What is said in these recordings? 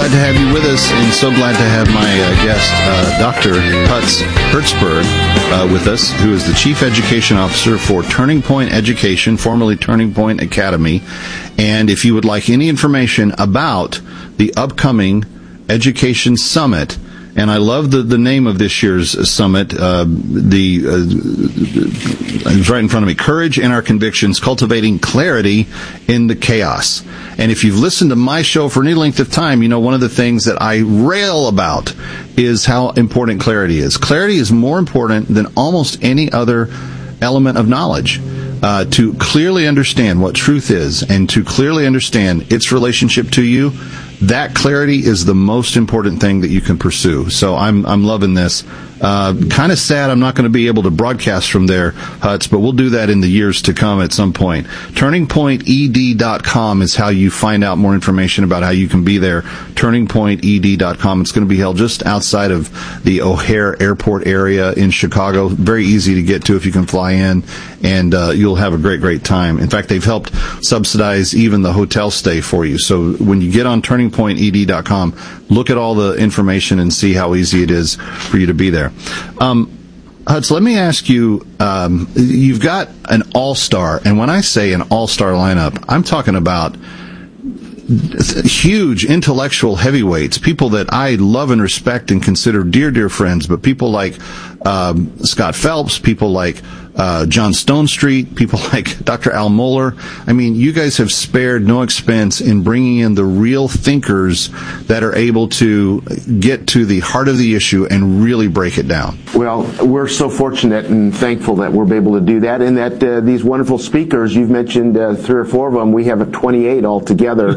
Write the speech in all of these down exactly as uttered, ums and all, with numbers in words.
glad to have you with us, and so glad to have my uh, guest, uh, Doctor Hutz Hertzberg, uh, with us, who is the Chief Education Officer for Turning Point Education, formerly Turning Point Academy. And if you would like any information about the upcoming Education Summit, and I love the, the name of this year's summit, uh, the uh, it's right in front of me, Courage in Our Convictions, Cultivating Clarity in the Chaos. And if you've listened to my show for any length of time, you know one of the things that I rail about is how important clarity is. Clarity is more important than almost any other element of knowledge. Uh, to clearly understand what truth is and to clearly understand its relationship to you, that clarity is the most important thing that you can pursue. So I'm I'm loving this. Uh, kind of sad I'm not going to be able to broadcast from there, Hutz, but we'll do that in the years to come at some point. turning point e d dot com is how you find out more information about how you can be there. turning point e d dot com. It's going to be held just outside of the O'Hare Airport area in Chicago. Very easy to get to if you can fly in, and uh, you'll have a great, great time. In fact, they've helped subsidize even the hotel stay for you. So when you get on turning point e d dot com, look at all the information and see how easy it is for you to be there. Um, Hutz, let me ask you, um, you've got an all-star, and when I say an all-star lineup, I'm talking about huge intellectual heavyweights, people that I love and respect and consider dear, dear friends, but people like um, Scott Phelps, people like uh, John Stonestreet, people like Doctor Al Mohler. I mean, you guys have spared no expense in bringing in the real thinkers that are able to get to the heart of the issue and really break it down. Well, we're so fortunate and thankful that we're able to do that, and that uh, these wonderful speakers, you've mentioned uh, three or four of them, we have twenty-eight altogether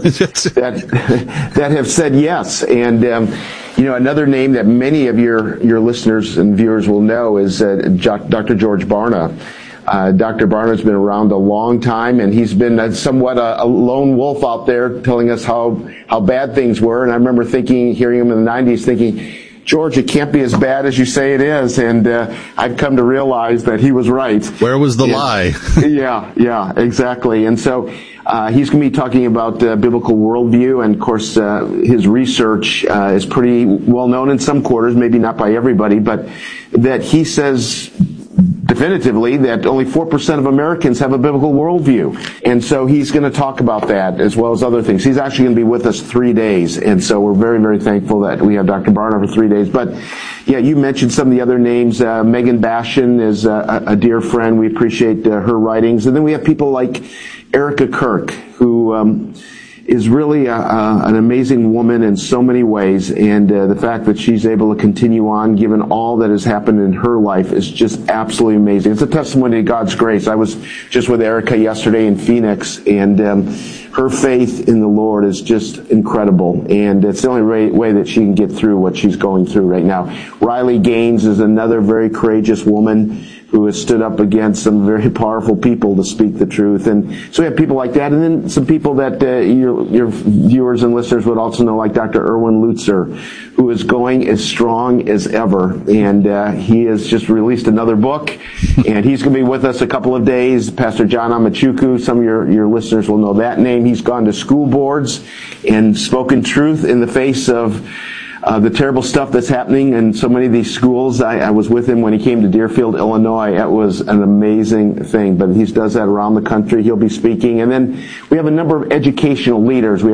that that have said yes. And um, you know, another name that many of your your listeners and viewers will know is uh, Doctor George Barna. Uh, Doctor Barna's been around a long time, and he's been uh, somewhat a, a lone wolf out there telling us how how bad things were. And I remember thinking, hearing him in the nineties, thinking, George, it can't be as bad as you say it is. And uh, I've come to realize that he was right. Where was the and, lie? yeah, yeah, exactly. And so uh, he's going to be talking about uh, biblical worldview. And, of course, uh, his research uh, is pretty well known in some quarters, maybe not by everybody, but that he says definitively that only four percent of Americans have a biblical worldview. And so he's going to talk about that as well as other things. He's actually going to be with us three days. And so we're very, very thankful that we have Doctor Barna for three days. But, yeah, you mentioned some of the other names. Uh, Megan Bashan is a, a dear friend. We appreciate uh, her writings. And then we have people like Erica Kirk, who um, is really a, a, an amazing woman in so many ways, and uh, the fact that she's able to continue on given all that has happened in her life is just absolutely amazing. It's a testimony to God's grace. I was just with Erica yesterday in Phoenix, and um, her faith in the Lord is just incredible, and it's the only way, way that she can get through what she's going through right now. Riley Gaines is another very courageous woman who has stood up against some very powerful people to speak the truth. And so we have people like that, and then some people that uh, your, your viewers and listeners would also know, like Doctor Erwin Lutzer, who is going as strong as ever. And uh, he has just released another book, and he's going to be with us a couple of days. Pastor John Amachuku, some of your, your listeners will know that name. He's gone to school boards and spoken truth in the face of Uh, the terrible stuff that's happening in so many of these schools. I, I was with him when he came to Deerfield, Illinois. It was an amazing thing, but he does that around the country. He'll be speaking. And then we have a number of educational leaders. We